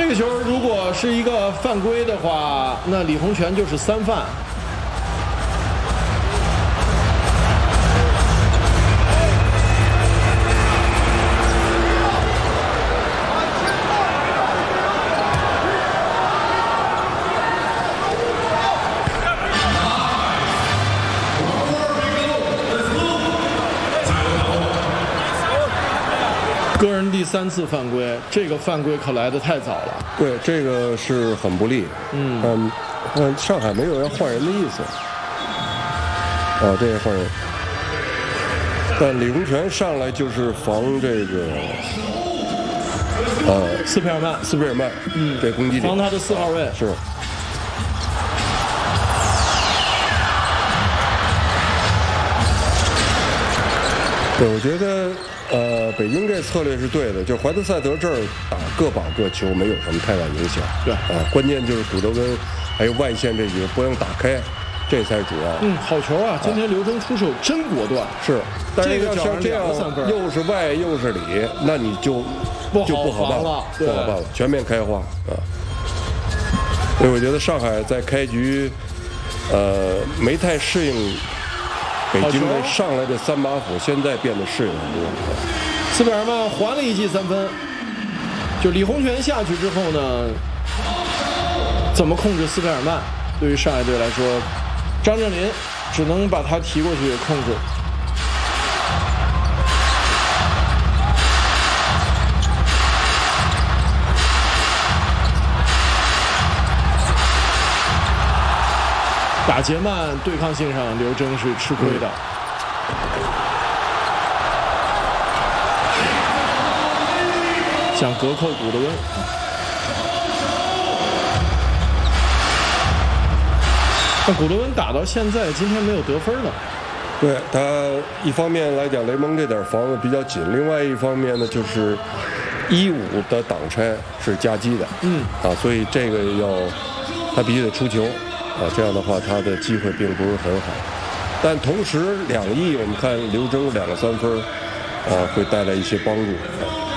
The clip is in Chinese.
个球如果是一个犯规的话，那李洪权就是3犯。个人第3次犯规，这个犯规可来得太早了。 对，这个是很不利。上海没有要换人的意思。这个换人，但李洪权上来就是防这个斯佩尔曼， 这攻击点， 防他的4号位是。对，我觉得北京这策略是对的，就怀特塞德这儿各把各球，没有什么太大影响。 对关键就是古德温还有外线这几个不让打开，这才是主要。 好球啊！今天刘铮出手真果断。 是，但是要这个像这样又是外又是里，那你就不好办了，不好办了，全面开花啊！所以我觉得上海在开局没太适应北京的上来的3把斧，现在变得适应很多。 斯佩尔曼还了一记3分，就李洪权下去之后呢，怎么控制斯佩尔曼？对于上海队来说，张镇麟只能把他提过去控制。打劫慢，对抗性上刘铮是吃亏的。想隔扣古德温，那古德温打到现在，今天没有得分呢。 对他一方面来讲，雷蒙这点防的比较紧，另外一方面呢，就是1-5的挡拆是夹击的，所以这个他必须得出球。这样的话他的机会并不是很好，但同时2翼我们看刘铮2个3分，会带来一些帮助。